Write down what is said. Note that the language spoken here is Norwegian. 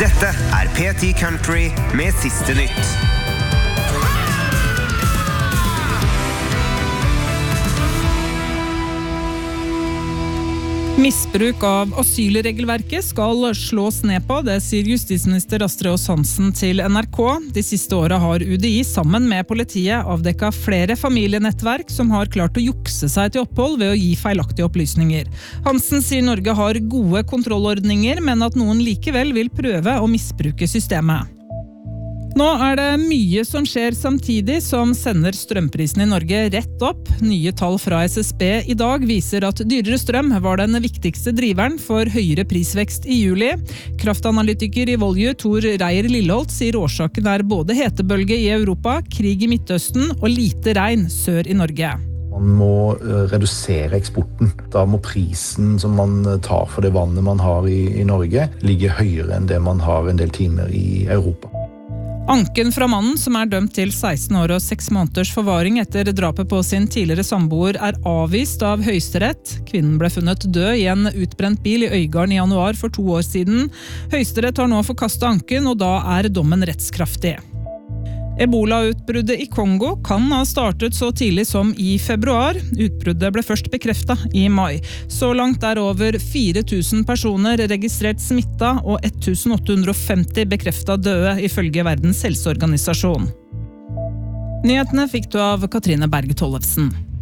Dette P10 Country med siste nytt. Misbruk av asylregelverket skal slås ned på, det sier justisminister Astrid Aas Hansen til NRK. De siste årene har UDI sammen med politiet avdekket flere familienettverk som har klart å jukse seg til opphold ved å gi feilaktige opplysninger. Hansen sier Norge har gode kontrollordninger, men at noen likevel vil prøve å misbruke systemet. Nå det mye som skjer samtidig som sender strømprisen i Norge rett opp. Nye tall fra SSB i dag viser at dyrere strøm var den viktigste driveren for høyere prisvekst i juli. Kraftanalytiker i Volue, Tor Reier Lilleholt, sier årsaken både hetebølge i Europa, krig i Midtøsten og lite regn sør i Norge. Man må redusere eksporten. Da må prisen som man tar for det vannet man har i Norge ligge høyere enn det man har en del timer i Europa. Anken fra mannen, som dømt til 16 år og 6 måneders forvaring etter drapet på sin tidligere samboer, avvist av Høyesterett. Kvinnen ble funnet død i en utbrent bil i Øygarden i januar for 2 år siden. Høyesterett har nå forkastet anken, og da dommen rettskraftig. Ebola-utbruddet i Kongo kan ha startet så tidlig som i februar. Utbruddet ble først bekreftet i mai. Så langt over 4000 personer registrert smittet og 1850 bekreftet døde ifølge Verdens helseorganisasjon. Nyhetene fikk du av Katrine Berge Tollefsen.